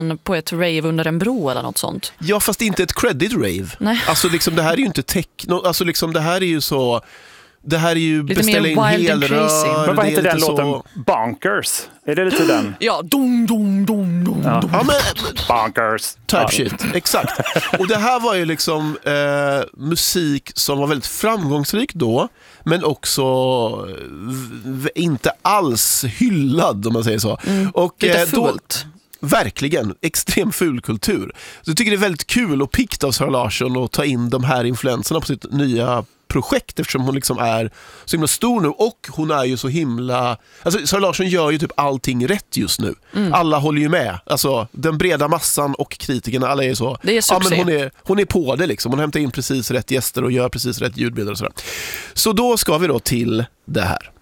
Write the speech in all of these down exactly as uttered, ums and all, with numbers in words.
på ett rave under en bro eller något sånt. Ja, fast inte ett credit rave. Nej. Alltså liksom, det här är ju inte techno, alltså liksom, det här är ju så, det här är ju lite beställa in helrör. Men vad heter den låten? Så... Bonkers? Är det lite den? Ja, dum dum dum dum. Ja, ja men Bonkers. type shit, exakt. Och det här var ju liksom eh, musik som var väldigt framgångsrik då, men också v- inte alls hyllad, om man säger så. Mm. Och lite eh, då, fult. verkligen, extrem fulkultur. Så jag tycker det är väldigt kul och pikt av Sara Larsson att ta in de här influenserna på sitt nya projekt, eftersom hon liksom är så himla stor nu, och hon är ju så himla, alltså Sara Larsson gör ju typ allting rätt just nu. Mm. Alla håller ju med. Alltså den breda massan och kritikerna, alla är så. Det är ja, men hon är hon är på det liksom. Hon hämtar in precis rätt gäster och gör precis rätt ljudbilder och sådär. Så då ska vi då till det här.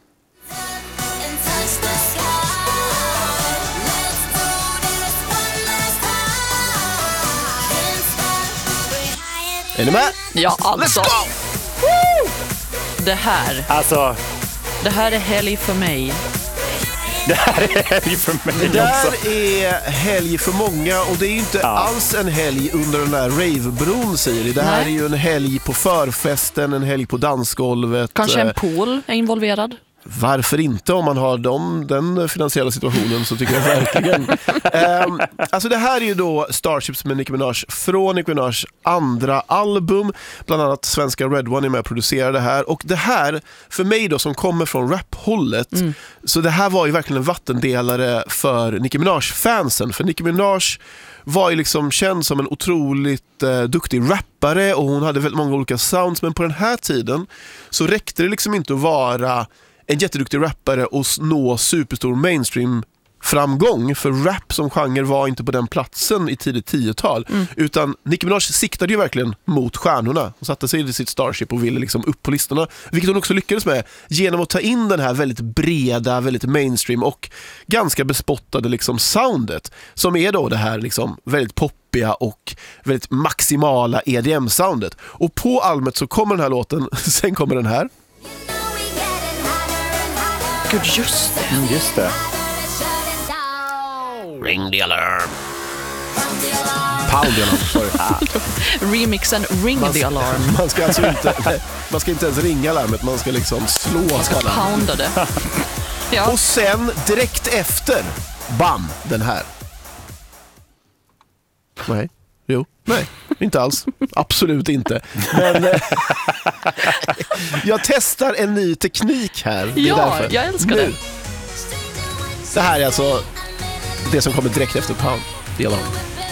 Är ni med? Ja, alltså. Let's go! Woo! Det här. Alltså, det här är helg för mig. det här är helg för mig Det där också. är helg för många, och det är ju inte Ja. alls en helg under den där ravebron, Siri. Det här Nej. är ju en helg på förfesten, en helg på dansgolvet. Kanske en Eh, pool är involverad. Varför inte, om man har dem, den finansiella situationen, så tycker jag verkligen. um, alltså det här är ju då Starships med Nicki Minaj från Nicki Minajs andra album. Bland annat svenska Red One är med och producerar det här. Och det här, för mig då som kommer från rap-hållet, mm. så det här var ju verkligen en vattendelare för Nicki Minaj-fansen. För Nicki Minaj var ju liksom känd som en otroligt eh, duktig rappare, och hon hade väldigt många olika sounds. Men på den här tiden så räckte det liksom inte att vara en jätteduktig rappare och nå superstor mainstream framgång, för rap som genre var inte på den platsen i tidigt tiotal, mm. utan Nicki Minaj siktade ju verkligen mot stjärnorna. Hon satte sig i sitt Starship och ville liksom upp på listorna, vilket hon också lyckades med genom att ta in den här väldigt breda, väldigt mainstream och ganska bespottade liksom soundet, som är då det här liksom väldigt poppiga och väldigt maximala E D M-soundet. Och på albumet så kommer den här låten, sen kommer den här. Gud, just det. Mm, just det. Ring the alarm. Pound the alarm, sorry. Ah. Remixen Ring Man, the alarm. Man ska alltså inte, nej, man ska inte ens ringa larmet, man ska liksom slå Man ska pounda det. Ja. Och sen direkt efter, bam, den här. Nej. Jo, nej, inte alls. Absolut inte. Men eh, jag testar en ny teknik här. Det är ja, därför. jag älskar nu. det. Det här är alltså det som kommer direkt efter Pound the Alarm.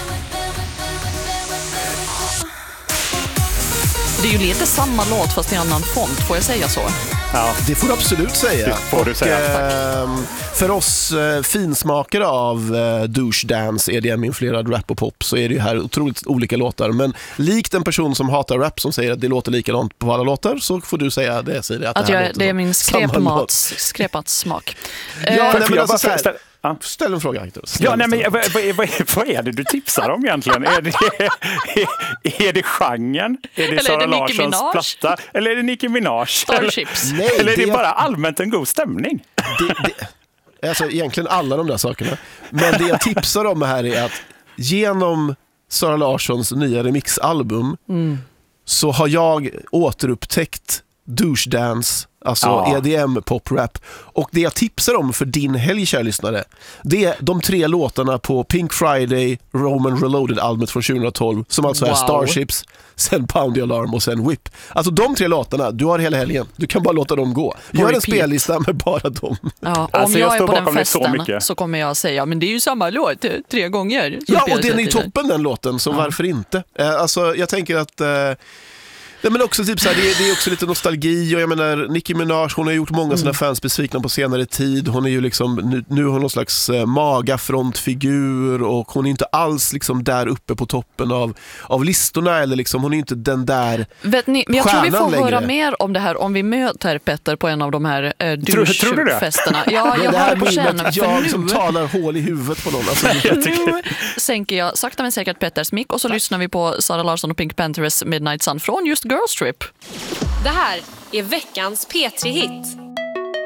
Det är ju lite samma låt fast i annan font, får jag säga så? Ja. Det får du absolut säga. Det får du och, säga, eh, för oss eh, finsmakare av eh, douche dance, E D M-influerad rap och pop, så är det ju här otroligt olika låtar. Men likt en person som hatar rap som säger att det låter likadant på alla låtar, så får du säga det, Siri, att, att det här jag, låter det är så. min skräpmats, skräpats smak. Ja, eh, nej, men alltså, så här, ställ, ja. ställ en fråga, Hector. Ja, nej, men vad, vad, vad, vad är det du tipsar om egentligen? Är det, är, är det genren? Är det eller Sara är det Larssons Nicki Minaj? platta? Eller är det Nicki Minaj? Starships. Eller, Nej, eller är det, det- bara allmänt en god stämning? det, det, alltså egentligen alla de där sakerna. Men det jag tipsar om här är att genom Sara Larssons nya remixalbum mm. så har jag återupptäckt douche dance, alltså ja. E D M, pop, rap. Och det jag tipsar om för din helg, kära lyssnare, det är de tre låtarna på Pink Friday Roman Reloaded-albumet från tjugohundratolv, som alltså wow. är Starships, sen Pound the Alarm och sen Whip. Alltså de tre låtarna, du har hela helgen. Du kan bara låta dem gå. Gör en repeat. spellista med bara dem. Ja, om Alltså, jag, jag är står på den bakom det så festen mycket. så kommer jag säga, men det är ju samma låt eh, tre gånger. Ja, och den är ju toppen, den låten, så Ja. varför inte? Eh, alltså, jag tänker att... Eh, nej, men också typ så här, det, är, det är också lite nostalgi, och jag menar, Nicki Minaj, hon har gjort många mm. såna fans besvikna på senare tid. Hon är ju liksom, nu, nu har hon någon slags eh, magafrontfigur, och hon är inte alls liksom där uppe på toppen av, av listorna, eller liksom, hon är inte den där. Vet ni, men jag tror vi får längre. höra mer om det här om vi möter Petter på en av de här eh, Tror- tror du det? douche-festerna. Ja, jag det har här det på känn. mimet, För jag nu, som talar hål i huvudet på någon. Alltså, nu sänker jag sakta men säkert Petters mick, och så lyssnar vi på Sara Larsson och Pink Panthers Midnight Sun från just Girls Trip. Det här är veckans P tre-hit.